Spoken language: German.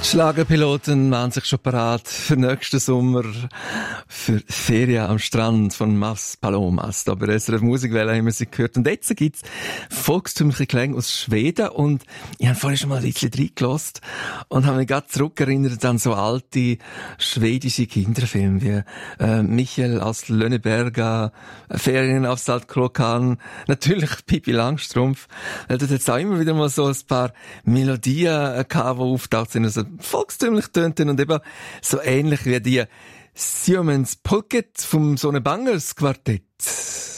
Schlagerpiloten machen sich schon parat für nächsten Sommer, für Ferien am Strand von Mas Palomas. Da bei SRF Musikwelle haben wir sie gehört. Und jetzt gibt's volkstümliche Klänge aus Schweden. Und ich habe vorhin schon mal ein bisschen reingelassen und habe mich gerade zurückerinnert an so alte schwedische Kinderfilme wie Michael aus Lönneberga, Ferien auf Saltkrokan, natürlich Pippi Langstrumpf. Da hat jetzt auch immer wieder mal so ein paar Melodien gehabt, die auftaucht sind, also volkstümlich tönten und eben so ähnlich wie die Siemens Pocket vom Sonne Bangers Quartett.